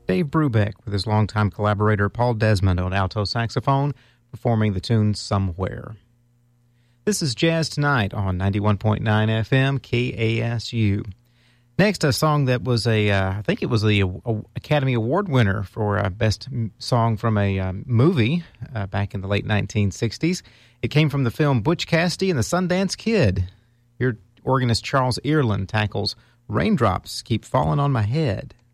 Dave Brubeck with his longtime collaborator Paul Desmond on alto saxophone, performing the tune Somewhere. This is Jazz Tonight on 91.9 FM KASU. Next, a song that was I think it was the Academy Award winner for Best Song from a Movie back in the late 1960s. It came from the film Butch Cassidy and the Sundance Kid. Here, organist Charles Earland tackles Raindrops Keep Falling on My Head.